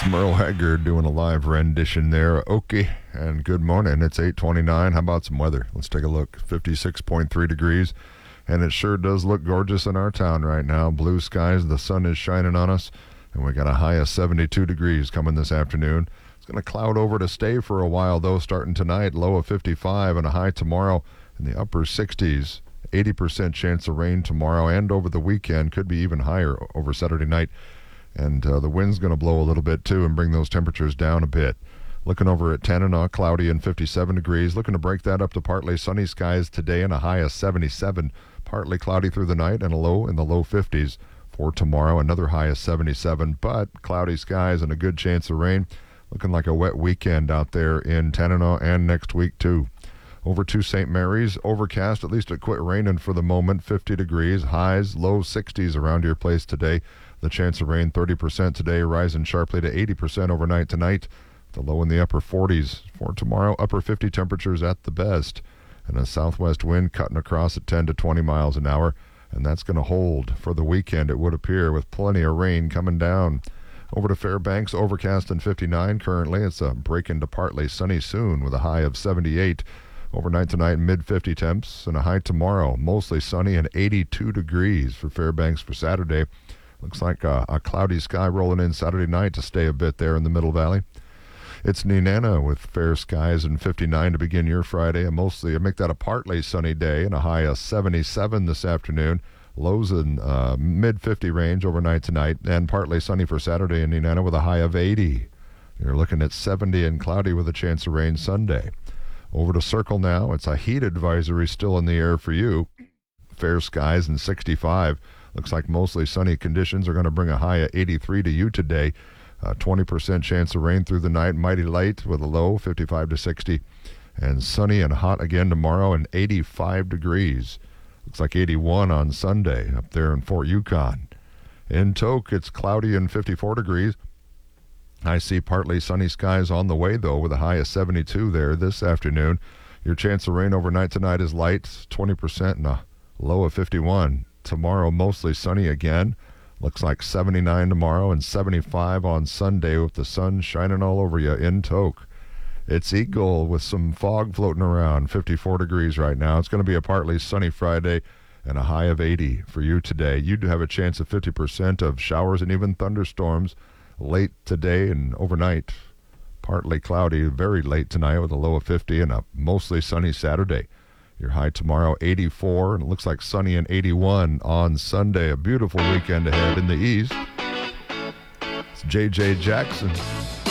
Merle Haggard doing a live rendition there. Okay, and good morning. It's 8:29. How about some weather? Let's take a look. 56.3 degrees, and it sure does look gorgeous in our town right now. Blue skies, the sun is shining on us, and we got a high of 72 degrees coming this afternoon. It's going to cloud over to stay for a while, though, starting tonight. Low of 55 and a high tomorrow in the upper 60s. 80% chance of rain tomorrow and over the weekend. Could be even higher over Saturday night. And the wind's going to blow a little bit, too, and bring those temperatures down a bit. Looking over at Tanana, cloudy and 57 degrees. Looking to break that up to partly sunny skies today and a high of 77. Partly cloudy through the night and a low in the low 50s. For tomorrow, another high of 77, but cloudy skies and a good chance of rain. Looking like a wet weekend out there in Tanana and next week, too. Over to St. Mary's, overcast, at least it quit raining for the moment, 50 degrees, highs, low 60s around your place today. The chance of rain 30% today, rising sharply to 80% overnight tonight. The low in the upper 40s. For tomorrow, upper 50 temperatures at the best. And a southwest wind cutting across at 10 to 20 miles an hour. And that's going to hold for the weekend, it would appear, with plenty of rain coming down. Over to Fairbanks, overcast and 59 currently. It's a break into partly sunny soon with a high of 78. Overnight tonight, mid-50 temps, and a high tomorrow, mostly sunny and 82 degrees for Fairbanks for Saturday. Looks like a cloudy sky rolling in Saturday night to stay a bit there in the Middle Valley. It's Nenana with fair skies and 59 to begin your Friday, and make that a partly sunny day and a high of 77 this afternoon. Lows in mid-50 range overnight tonight, and partly sunny for Saturday in Nenana with a high of 80. You're looking at 70 and cloudy with a chance of rain Sunday. Over to Circle now. It's a heat advisory still in the air for you. Fair skies and 65. Looks like mostly sunny conditions are going to bring a high of 83 to you today. 20% chance of rain through the night. Mighty light with a low 55 to 60. And sunny and hot again tomorrow and 85 degrees. Looks like 81 on Sunday up there in Fort Yukon. In Tok, it's cloudy and 54 degrees. I see partly sunny skies on the way, though, with a high of 72 there this afternoon. Your chance of rain overnight tonight is light, 20% and a low of 51. Tomorrow, mostly sunny again. Looks like 79 tomorrow and 75 on Sunday with the sun shining all over you in Tok. It's Eagle with some fog floating around, 54 degrees right now. It's going to be a partly sunny Friday and a high of 80 for you today. You do have a chance of 50% of showers and even thunderstorms late today and overnight. Partly cloudy, very late tonight with a low of 50 and a mostly sunny Saturday. Your high tomorrow, 84, and it looks like sunny and 81 on Sunday. A beautiful weekend ahead in the east. It's J.J. Jackson.